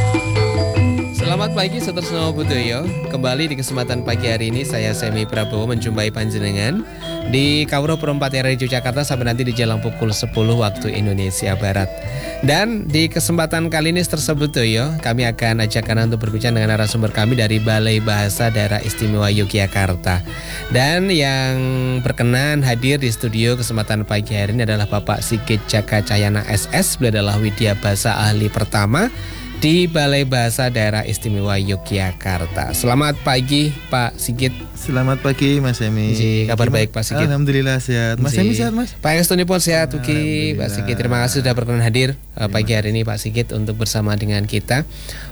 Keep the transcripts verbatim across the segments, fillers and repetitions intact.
Selamat pagi Saudara Budoyo. Kembali di kesempatan pagi hari ini saya Semi Prabowo menjumpai panjenengan di Kauro Perempat R I Yogyakarta sampai nanti di jalan pukul sepuluh waktu Indonesia Barat. Dan di kesempatan kali ini tersebut Budoyo, kami akan ajak Anda untuk berbincang dengan narasumber kami dari Balai Bahasa Daerah Istimewa Yogyakarta. Dan yang berkenan hadir di studio kesempatan pagi hari ini adalah Bapak Sigit Jaka Cahyana S S. Beliau adalah Widya Bahasa Ahli Pertama di Balai Bahasa Daerah Istimewa Yogyakarta. Selamat pagi Pak Sigit. Selamat pagi Mas Emi. Ji, kabar Gimana? Baik Pak Sigit. Alhamdulillah sehat. Mas Emi sehat Mas? Pak Estoni pun sehat. Uki Pak Sigit. Terima kasih sudah berkenan hadir uh, pagi hari ini Pak Sigit untuk bersama dengan kita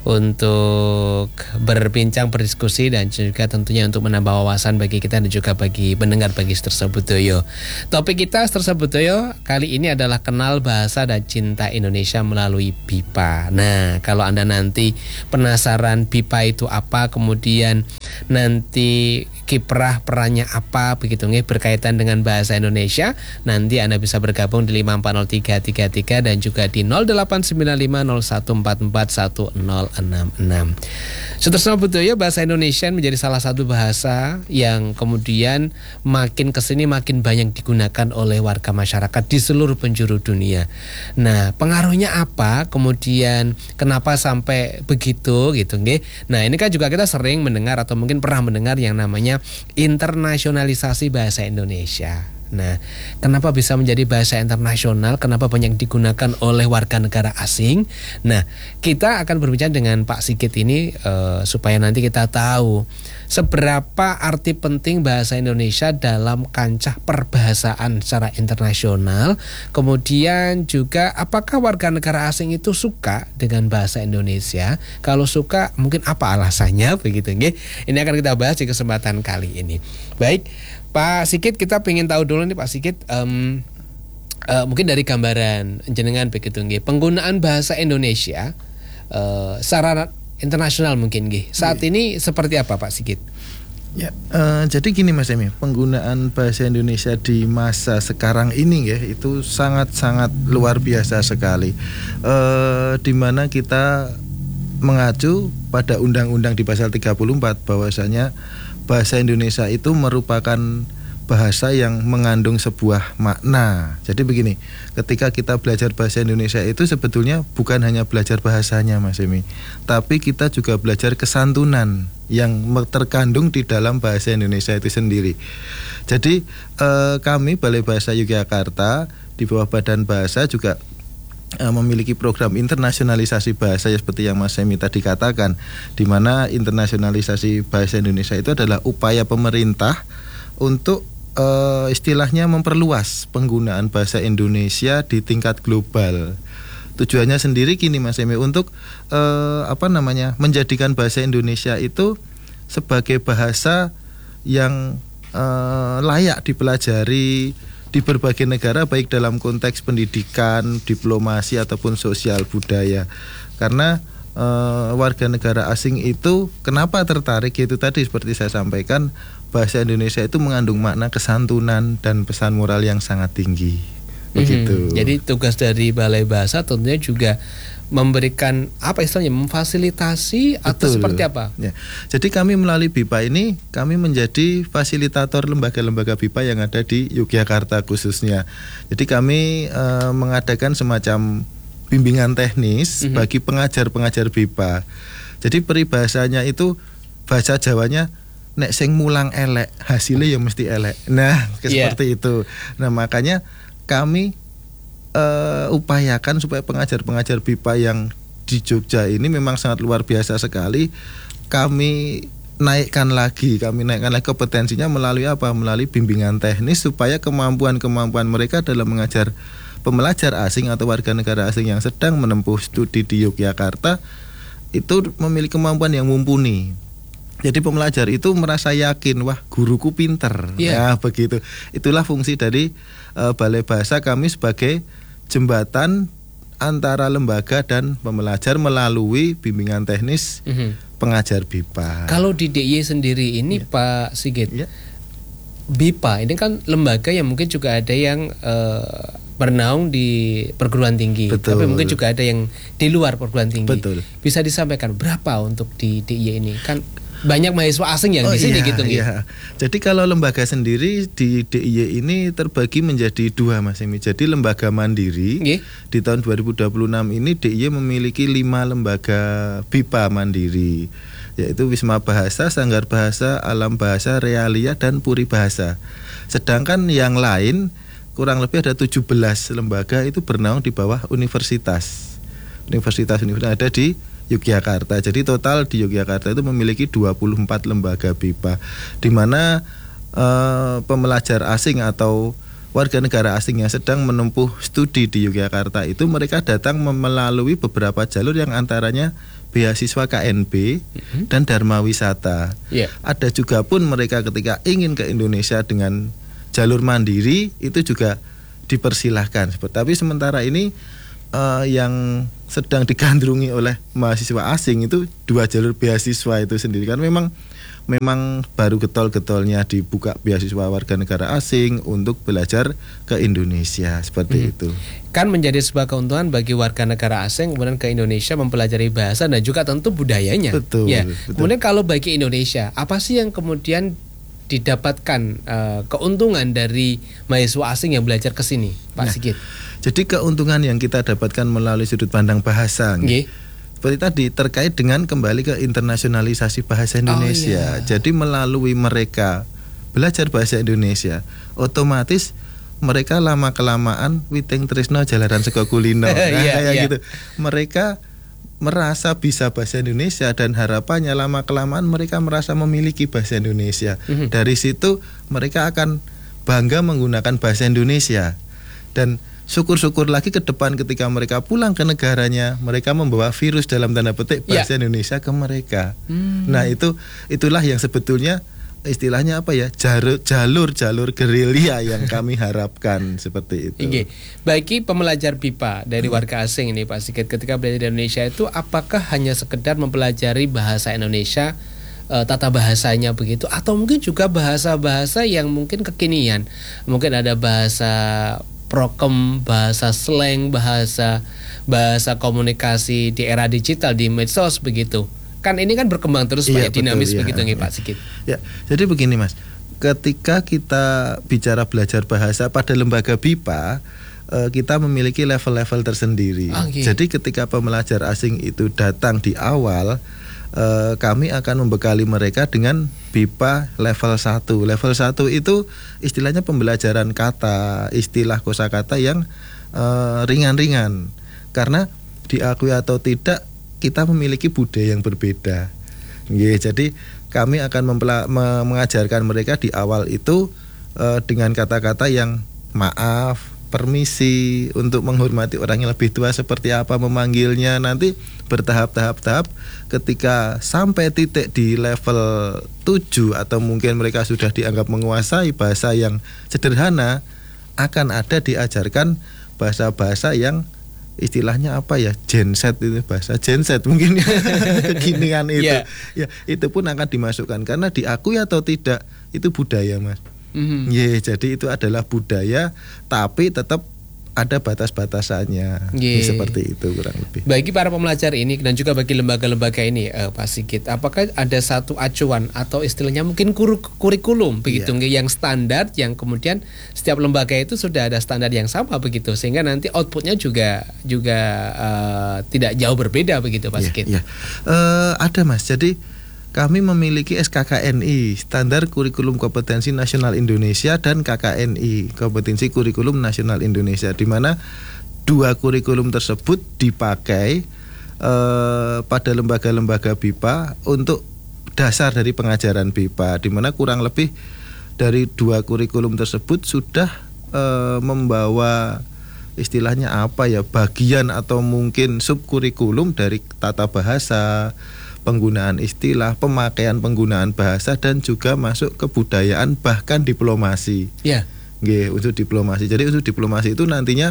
untuk berbincang, berdiskusi dan juga tentunya untuk menambah wawasan bagi kita dan juga bagi pendengar bagi tersebut Doyo. Topik kita tersebut Doyo kali ini adalah kenal bahasa dan cinta Indonesia melalui B I P A. Nah, kalau Anda nanti penasaran B I P A itu apa, kemudian nanti kiprah perannya apa begitu nih berkaitan dengan bahasa Indonesia, nanti Anda bisa bergabung di lima empat nol tiga tiga tiga dan juga di nol delapan sembilan lima nol satu empat empat satu nol enam enam. Saudara Budoyo, bahasa Indonesia menjadi salah satu bahasa yang kemudian makin kesini makin banyak digunakan oleh warga masyarakat di seluruh penjuru dunia. Nah, pengaruhnya apa? Kemudian kenapa sampai begitu gitu nggih? Nah, ini kan juga kita sering mendengar atau mungkin pernah mendengar yang namanya internasionalisasi bahasa Indonesia. Nah, kenapa bisa menjadi bahasa internasional? Kenapa banyak digunakan oleh warga negara asing? Nah, kita akan berbincang dengan Pak Sigit ini uh, supaya nanti kita tahu seberapa arti penting bahasa Indonesia dalam kancah perbahasaan secara internasional. Kemudian juga apakah warga negara asing itu suka dengan bahasa Indonesia? Kalau suka, mungkin apa alasannya begitu nggih? Ini akan kita bahas di kesempatan kali ini. Baik, Pak Sigit, kita pengen tahu dulu nih Pak Sigit, um, uh, mungkin dari gambaran jenengan begitu nggih, penggunaan bahasa Indonesia uh, secara internasional mungkin nggih. Saat yeah. ini seperti apa Pak Sigit? Ya, uh, jadi gini Mas Emi, penggunaan bahasa Indonesia di masa sekarang ini ya itu sangat-sangat luar biasa sekali. Uh, di mana kita mengacu pada undang-undang di pasal tiga puluh empat bahwasanya bahasa Indonesia itu merupakan bahasa yang mengandung sebuah makna. Jadi begini, ketika kita belajar bahasa Indonesia itu sebetulnya bukan hanya belajar bahasanya Mas Emi, tapi kita juga belajar kesantunan yang terkandung di dalam bahasa Indonesia itu sendiri. Jadi eh, kami Balai Bahasa Yogyakarta di bawah Badan Bahasa juga memiliki program internasionalisasi bahasa ya, seperti yang Mas Semi tadi katakan, di mana internasionalisasi bahasa Indonesia itu adalah upaya pemerintah untuk uh, istilahnya memperluas penggunaan bahasa Indonesia di tingkat global. Tujuannya sendiri gini Mas Semi, untuk uh, apa namanya menjadikan bahasa Indonesia itu sebagai bahasa yang uh, layak dipelajari di berbagai negara, baik dalam konteks pendidikan, diplomasi ataupun sosial budaya. Karena e, warga negara asing itu kenapa tertarik, yaitu tadi seperti saya sampaikan, bahasa Indonesia itu mengandung makna kesantunan dan pesan moral yang sangat tinggi. Begitu. Hmm, jadi tugas dari Balai Bahasa tentunya juga memberikan apa istilahnya, memfasilitasi atau Betul. seperti apa? Ya. Jadi kami melalui B I P A ini kami menjadi fasilitator lembaga-lembaga B I P A yang ada di Yogyakarta khususnya. Jadi kami e, mengadakan semacam bimbingan teknis mm-hmm. bagi pengajar-pengajar B I P A. Jadi peribahasanya itu bahasa Jawanya nek sing mulang elek, hasilnya ya mesti elek. Nah, yeah. seperti itu. Nah, makanya kami Uh, upayakan supaya pengajar-pengajar B I P A yang di Jogja ini memang sangat luar biasa sekali. Kami naikkan lagi, kami naikkan lagi kompetensinya melalui apa? Melalui bimbingan teknis supaya kemampuan-kemampuan mereka dalam mengajar pembelajar asing atau warga negara asing yang sedang menempuh studi di Yogyakarta itu memiliki kemampuan yang mumpuni. Jadi pembelajar itu merasa yakin, wah guruku pinter. Yeah. Ya begitu. Itulah fungsi dari uh, Balai Bahasa, kami sebagai jembatan antara lembaga dan pembelajar melalui bimbingan teknis mm-hmm. pengajar B I P A. Kalau di D I Y sendiri ini yeah. Pak Sigit, yeah. B I P A ini kan lembaga yang mungkin juga ada yang uh, bernaung di perguruan tinggi. Betul. Tapi mungkin juga ada yang di luar perguruan tinggi. Betul. Bisa disampaikan berapa untuk di D I Y ini? Kan banyak mahasiswa asing yang oh, di sini iya, gitu. Iya. Jadi kalau lembaga sendiri di D I Y ini terbagi menjadi dua, Mas Emi. Jadi lembaga mandiri. Nggih. Di tahun dua ribu dua puluh enam ini D I Y memiliki lima lembaga B I P A mandiri, yaitu Wisma Bahasa, Sanggar Bahasa, Alam Bahasa, Realia, dan Puri Bahasa. Sedangkan yang lain kurang lebih ada tujuh belas lembaga itu bernaung di bawah universitas. Universitas-universitas ada di Yogyakarta. Jadi total di Yogyakarta itu memiliki dua puluh empat lembaga B I P A, di mana eh, pembelajar asing atau warga negara asing yang sedang menempuh studi di Yogyakarta itu mereka datang melalui beberapa jalur yang antaranya beasiswa K N B mm-hmm. dan Dharma Wisata. Yeah. Ada juga pun mereka ketika ingin ke Indonesia dengan jalur mandiri itu juga dipersilahkan. Tapi sementara ini uh, yang sedang digandrungi oleh mahasiswa asing itu dua jalur beasiswa itu sendiri, kan memang memang baru getol-getolnya dibuka beasiswa warga negara asing untuk belajar ke Indonesia seperti hmm. itu. Kan menjadi sebuah keuntungan bagi warga negara asing kemudian ke Indonesia mempelajari bahasa dan juga tentu budayanya. Betul. Ya. betul. Kemudian kalau bagi Indonesia, apa sih yang kemudian didapatkan uh, keuntungan dari mahasiswa asing yang belajar ke sini, Pak nah, Sigit? Jadi keuntungan yang kita dapatkan melalui sudut pandang bahasa. Nggih. Seperti tadi terkait dengan kembali ke internasionalisasi bahasa Indonesia. Oh, iya. Jadi melalui mereka belajar bahasa Indonesia, otomatis mereka lama kelamaan witing tresno jalaran sego kulino. Nah, yeah, kayak yeah. gitu. Mereka merasa bisa bahasa Indonesia dan harapannya lama kelamaan mereka merasa memiliki bahasa Indonesia. Mm-hmm. Dari situ mereka akan bangga menggunakan bahasa Indonesia. Dan syukur-syukur lagi ke depan ketika mereka pulang ke negaranya, mereka membawa virus dalam tanda petik bahasa ya. Indonesia ke mereka. Hmm. Nah itu itulah yang sebetulnya istilahnya apa ya, jalur jalur jalur gerilya yang kami harapkan seperti itu. Oke. Bagi pembelajar B I P A dari warga asing ini Pak Sigit, ketika belajar di Indonesia itu apakah hanya sekedar mempelajari bahasa Indonesia, uh, tata bahasanya begitu, atau mungkin juga bahasa-bahasa yang mungkin kekinian, mungkin ada bahasa prokem, bahasa slang, bahasa bahasa komunikasi di era digital, di medsos begitu. Kan ini kan berkembang terus iya, banyak dinamis betul, begitu iya, nih iya. Pak Sigit. Ya, jadi begini Mas. Ketika kita bicara belajar bahasa pada lembaga B I P A, eh, kita memiliki level-level tersendiri. Okay. Jadi ketika pembelajar asing itu datang di awal, eh, kami akan membekali mereka dengan B I P A level satu. Level satu itu istilahnya pembelajaran kata, istilah kosakata yang uh, ringan-ringan. Karena diakui atau tidak kita memiliki budaya yang berbeda. Nggih, jadi kami akan mempela- me- mengajarkan mereka di awal itu uh, dengan kata-kata yang maaf, permisi, untuk menghormati orang yang lebih tua seperti apa memanggilnya, nanti bertahap-tahap-tahap ketika sampai titik di level tujuh atau mungkin mereka sudah dianggap menguasai bahasa yang sederhana, akan ada diajarkan bahasa-bahasa yang istilahnya apa ya, genset, itu bahasa genset mungkin ya, kekinian itu. Yeah. Ya, itu pun akan dimasukkan karena diakui atau tidak itu budaya Mas. Mm-hmm. Yeah, jadi itu adalah budaya tapi tetap ada batas-batasannya. Yeah. Seperti itu kurang lebih. Bagi para pembelajar ini dan juga bagi lembaga-lembaga ini uh, Pak Sigit, apakah ada satu acuan atau istilahnya mungkin kur- kurikulum begitu yeah. yang standar, yang kemudian setiap lembaga itu sudah ada standar yang sama begitu sehingga nanti outputnya juga juga uh, tidak jauh berbeda begitu Pak yeah, Sigit? Yeah. Uh, ada Mas. Jadi kami memiliki S K K N I, Standar Kurikulum Kompetensi Nasional Indonesia, dan K K N I, Kompetensi Kurikulum Nasional Indonesia, di mana dua kurikulum tersebut dipakai eh, pada lembaga-lembaga B I P A untuk dasar dari pengajaran B I P A, di mana kurang lebih dari dua kurikulum tersebut sudah eh, membawa istilahnya apa ya, bagian atau mungkin subkurikulum dari tata bahasa, penggunaan istilah, pemakaian penggunaan bahasa, dan juga masuk kebudayaan bahkan diplomasi. Ya. Yeah. Unsur diplomasi. Jadi unsur diplomasi itu nantinya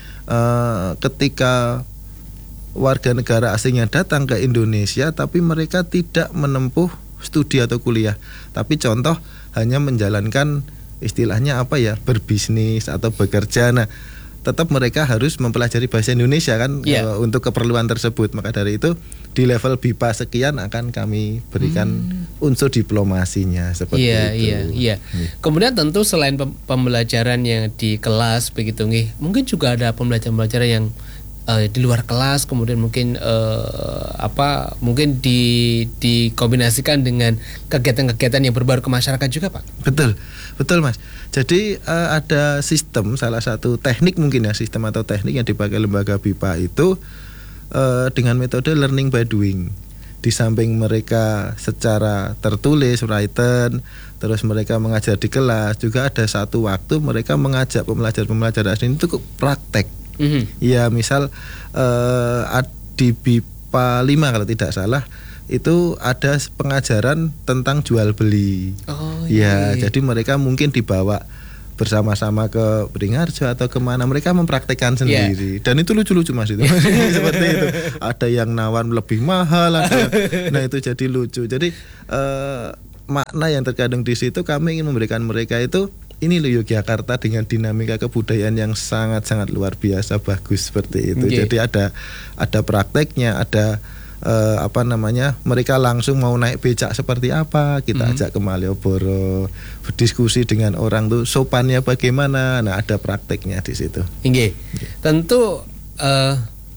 uh, ketika warga negara asing yang datang ke Indonesia tapi mereka tidak menempuh studi atau kuliah, tapi contoh hanya menjalankan istilahnya apa ya, berbisnis atau bekerja. Nah, tetap mereka harus mempelajari bahasa Indonesia kan yeah. e, untuk keperluan tersebut. Maka dari itu di level B I P A sekian akan kami berikan hmm. unsur diplomasinya seperti yeah, itu. Iya, iya, iya. Kemudian tentu selain pembelajaran yang di kelas begitu nih, mungkin juga ada pembelajaran-pembelajaran yang uh, di luar kelas, kemudian mungkin uh, apa mungkin di dikombinasikan dengan kegiatan-kegiatan yang berbaur ke masyarakat juga, Pak. Betul, betul Mas. Jadi uh, ada sistem, salah satu teknik mungkin ya, sistem atau teknik yang dipakai lembaga B I P A itu uh, dengan metode learning by doing. Di samping mereka secara tertulis, written, terus mereka mengajar di kelas, juga ada satu waktu mereka mengajak pembelajar-pembelajar asing itu praktek. Mm-hmm. Ya misal uh, di B I P A lima kalau tidak salah itu ada pengajaran tentang jual beli. Oh, iya, ya, iya. Jadi mereka mungkin dibawa bersama-sama ke Beringharjo atau kemana, mereka mempraktekkan sendiri, yeah. Dan itu lucu-lucu Mas itu. Seperti itu. Ada yang nawar lebih mahal, ada yang, nah itu jadi lucu. Jadi uh, makna yang terkandung di situ kami ingin memberikan mereka itu, ini loh Yogyakarta dengan dinamika kebudayaan yang sangat-sangat luar biasa bagus seperti itu. Okay. Jadi ada ada prakteknya, ada Uh, apa namanya, mereka langsung mau naik becak seperti apa, kita mm-hmm. ajak ke Malioboro, berdiskusi dengan orang tuh sopannya bagaimana. Nah ada prakteknya di situ. Inge, okay. Tentu uh,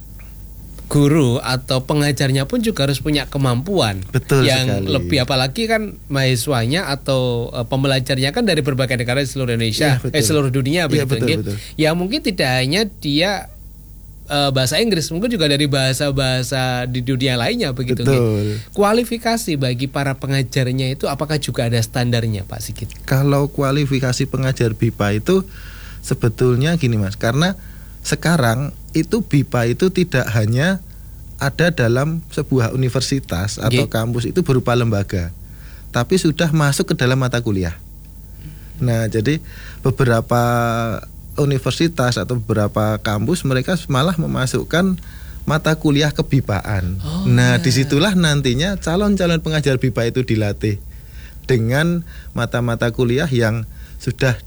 guru atau pengajarnya pun juga harus punya kemampuan. Betul yang sekali. Lebih, apalagi kan mahasiswanya atau uh, pembelajarnya kan dari berbagai negara di seluruh Indonesia, ya, eh seluruh dunia begitu. Ya, betul, betul. Ya mungkin tidak hanya dia Uh, bahasa Inggris, mungkin juga dari bahasa-bahasa di dunia lainnya begitu. Betul. Kualifikasi bagi para pengajarnya itu apakah juga ada standarnya, Pak Sigit? Kalau kualifikasi pengajar B I P A itu sebetulnya gini Mas, karena sekarang itu B I P A itu tidak hanya ada dalam sebuah universitas atau okay. kampus itu berupa lembaga, tapi sudah masuk ke dalam mata kuliah. Nah, jadi beberapa universitas atau beberapa kampus mereka malah memasukkan mata kuliah kebipaan. Oh, nah, yeah. disitulah nantinya calon-calon pengajar B I P A itu dilatih dengan mata-mata kuliah yang sudah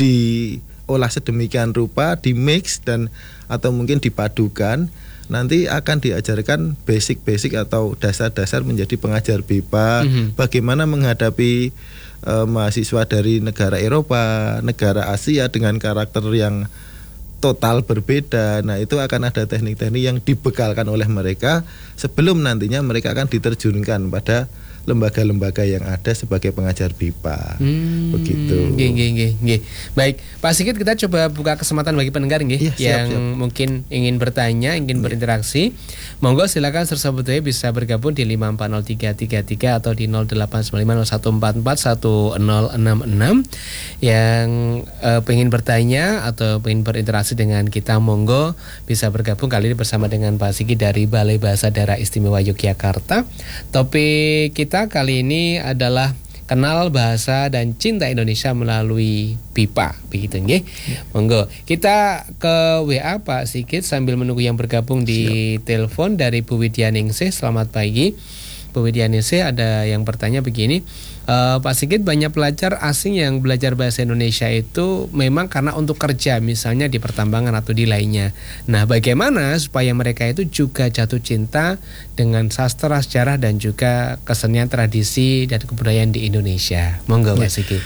diolah sedemikian rupa, di mix dan atau mungkin dipadukan. Nanti akan diajarkan basic-basic atau dasar-dasar menjadi pengajar B I P A, mm-hmm. bagaimana menghadapi Uh, mahasiswa dari negara Eropa, negara Asia dengan karakter yang total berbeda. Nah itu akan ada teknik-teknik yang dibekalkan oleh mereka sebelum nantinya mereka akan diterjunkan pada lembaga-lembaga yang ada sebagai pengajar B I P A. Hmm, begitu. Nggih, nggih, nggih, nggih. Baik, Pak Sigit, kita coba buka kesempatan bagi pendengar nggih, ya, yang siap, siap. mungkin ingin bertanya, ingin ya. berinteraksi. Monggo silakan sersa-betuya bisa bergabung di lima empat nol tiga tiga tiga atau di nol delapan sembilan lima nol satu empat empat satu nol enam enam. Yang uh, pengen bertanya atau pengen berinteraksi dengan kita, monggo bisa bergabung kali ini bersama dengan Pak Sigit dari Balai Bahasa Daerah Istimewa Yogyakarta. Topik kita kali ini adalah kenal bahasa dan cinta Indonesia melalui B I P A, begitu nggih. Ya. Monggo kita ke W A Pak Sigit sambil menunggu yang bergabung di Siap. telepon dari Bu Widyaningsih. Selamat pagi Bu Widyaningsih, ada yang bertanya begini. Uh, Pak Sigit, banyak pelajar asing yang belajar bahasa Indonesia itu memang karena untuk kerja, misalnya di pertambangan atau di lainnya. Nah, bagaimana supaya mereka itu juga jatuh cinta dengan sastra, sejarah dan juga kesenian, tradisi dan kebudayaan di Indonesia? Monggo Pak Sigit.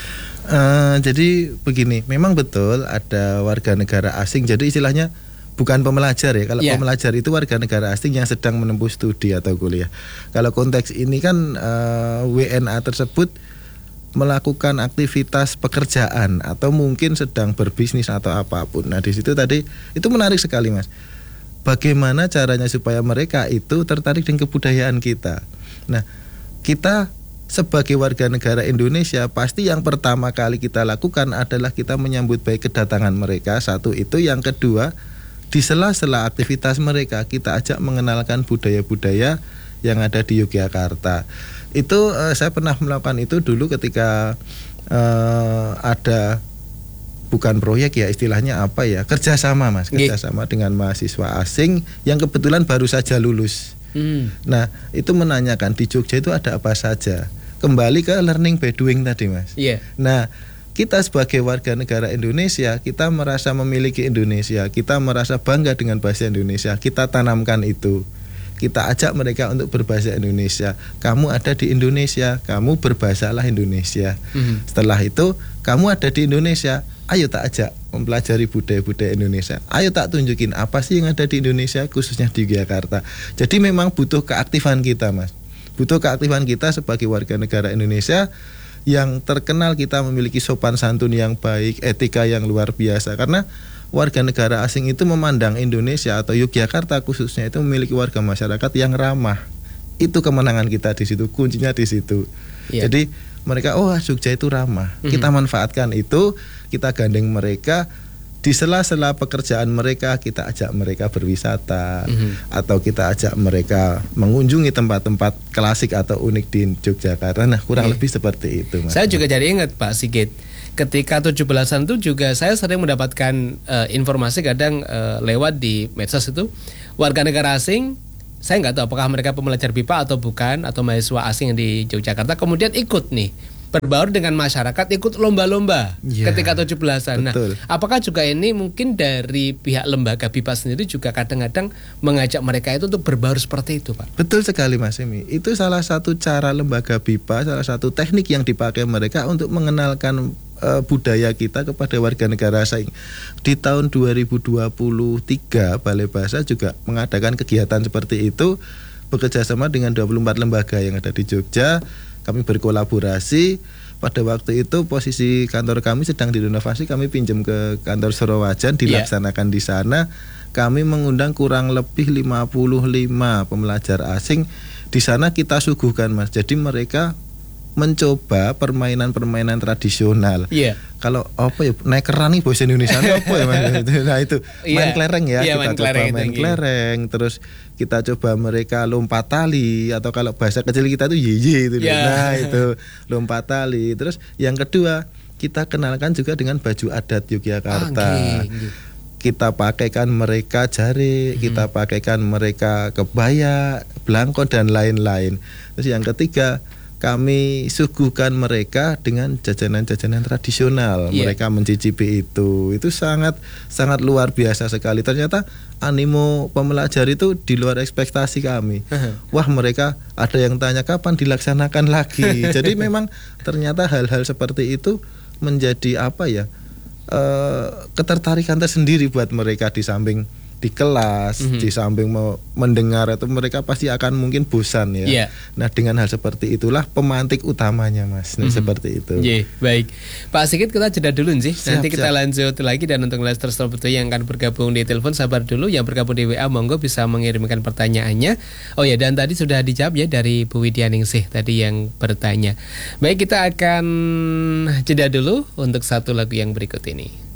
Uh, jadi begini, memang betul ada warga negara asing. Jadi istilahnya bukan pembelajar ya. Kalau yeah. pembelajar itu warga negara asing yang sedang menempuh studi atau kuliah. Kalau konteks ini kan uh, W N A tersebut melakukan aktivitas pekerjaan atau mungkin sedang berbisnis atau apapun. Nah, di situ tadi itu menarik sekali Mas. Bagaimana caranya supaya mereka itu tertarik dengan kebudayaan kita. Nah, kita sebagai warga negara Indonesia pasti yang pertama kali kita lakukan adalah kita menyambut baik kedatangan mereka. Satu itu, yang kedua, di sela-sela aktivitas mereka kita ajak mengenalkan budaya-budaya yang ada di Yogyakarta. Itu uh, saya pernah melakukan itu dulu ketika uh, ada bukan proyek ya, istilahnya apa ya, kerjasama Mas, kerjasama G. dengan mahasiswa asing yang kebetulan baru saja lulus. Hmm. Nah itu menanyakan di Jogja itu ada apa saja. Kembali ke learning by doing tadi Mas. Yeah. Nah kita sebagai warga negara Indonesia, kita merasa memiliki Indonesia, kita merasa bangga dengan bahasa Indonesia, kita tanamkan itu. Kita ajak mereka untuk berbahasa Indonesia. Kamu ada di Indonesia, kamu berbahsalah Indonesia. Mm-hmm. Setelah itu, kamu ada di Indonesia, ayo tak ajak mempelajari budaya-budaya Indonesia. Ayo tak tunjukin apa sih yang ada di Indonesia, khususnya di Yogyakarta. Jadi memang butuh keaktifan kita, Mas. Butuh keaktifan kita sebagai warga negara Indonesia yang terkenal kita memiliki sopan santun yang baik, etika yang luar biasa. Karena warga negara asing itu memandang Indonesia atau Yogyakarta khususnya itu memiliki warga masyarakat yang ramah. Itu kemenangan kita di situ, kuncinya di situ. Yeah. Jadi mereka, oh Jogja itu ramah. Mm-hmm. Kita manfaatkan itu, kita gandeng mereka di sela-sela pekerjaan mereka, kita ajak mereka berwisata, mm-hmm. atau kita ajak mereka mengunjungi tempat-tempat klasik atau unik di Yogyakarta. Nah, kurang yeah. lebih seperti itu, Mas. Saya juga jadi ingat Pak Sigit, ketika tujuh belasan itu juga saya sering mendapatkan uh, informasi kadang uh, lewat di medsos itu warga negara asing, saya nggak tahu apakah mereka pembelajar B I P A atau bukan, atau mahasiswa asing di Yogyakarta, kemudian ikut nih berbaur dengan masyarakat, ikut lomba-lomba ya, ketika tujuh belasan. Nah, apakah juga ini mungkin dari pihak lembaga B I P A sendiri juga kadang-kadang mengajak mereka itu untuk berbaur seperti itu, Pak? Betul sekali, Mas Emi. Itu salah satu cara lembaga B I P A, salah satu teknik yang dipakai mereka untuk mengenalkan uh, budaya kita kepada warga negara asing. Di tahun dua ribu dua puluh tiga Balai Bahasa juga mengadakan kegiatan seperti itu, bekerja sama dengan dua puluh empat lembaga yang ada di Jogja. Kami berkolaborasi. Pada waktu itu posisi kantor kami sedang direnovasi, kami pinjam ke kantor Sorowajan, dilaksanakan yeah. di sana. Kami mengundang kurang lebih lima puluh lima pembelajar asing. Di sana kita suguhkan, Mas. Jadi mereka mencoba permainan-permainan tradisional. Yeah. Kalau apa ya, naik keran nih bahasa Indonesia apa ya, Mas? Nah itu main yeah. kelereng ya, yeah, kita main coba kelereng main kelereng, terus kita coba mereka lompat tali, atau kalau bahasa kecil kita tuh yeye itu. Yeah. Nah itu lompat tali. Terus yang kedua, kita kenalkan juga dengan baju adat Yogyakarta. Ah, okay. Kita pakaikan mereka jari, hmm. kita pakaikan mereka kebaya, belangko dan lain-lain. Terus yang ketiga, kami suguhkan mereka dengan jajanan-jajanan tradisional. Yeah. Mereka mencicipi itu. Itu sangat sangat luar biasa sekali. Ternyata animo pembelajar itu di luar ekspektasi kami. Wah, mereka ada yang tanya kapan dilaksanakan lagi. Jadi memang ternyata hal-hal seperti itu menjadi apa ya? Uh, ketertarikan tersendiri buat mereka di samping di kelas, mm-hmm. di samping mau mendengar itu mereka pasti akan mungkin bosan ya. Yeah. Nah dengan hal seperti itulah pemantik utamanya, Mas. Nah, mm-hmm. seperti itu. Yeah, baik, Pak Sigit, kita jeda dulu sih. Siap, Nanti kita siap. lanjut lagi, dan untuk listeners betul yang akan bergabung di telepon sabar dulu, yang bergabung di W A monggo bisa mengirimkan pertanyaannya. Oh ya, dan tadi sudah dijawab ya dari Bu Widyaningsih tadi yang bertanya. Baik, kita akan jeda dulu untuk satu lagu yang berikut ini.